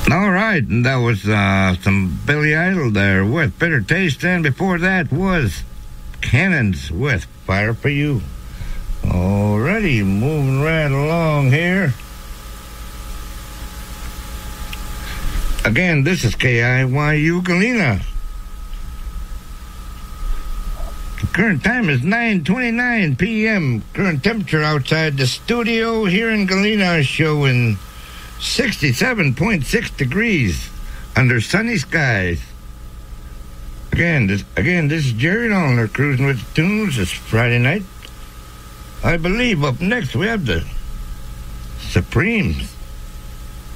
All right, and that was some Billy Idol there with Bitter Taste, and before that was Cannons with Fire for You. Alrighty, moving right along here. Again, this is KIYU Galena. The current time is 9:29 p.m. Current temperature outside the studio here in Galena is showing 67.6 degrees under sunny skies. Again, this is Jerry Lawler cruising with the tunes. It's Friday night. I believe up next we have the Supremes.